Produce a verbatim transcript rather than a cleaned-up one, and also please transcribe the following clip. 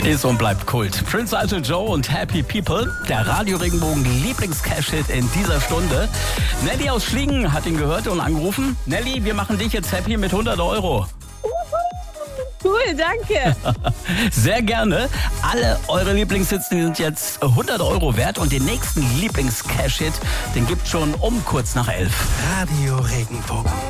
Ist und bleibt Kult. Prince Alto Joe und Happy People, der Radio-Regenbogen Lieblings-Cash-Hit in dieser Stunde. Nelly aus Schlingen hat ihn gehört und angerufen. Nelly, wir machen dich jetzt happy mit hundert Euro. Cool, danke. Sehr gerne. Alle eure Lieblingshits die sind jetzt hundert Euro wert und den nächsten Lieblings-Cash-Hit, den gibt's schon um kurz nach elf. Radio Regenbogen.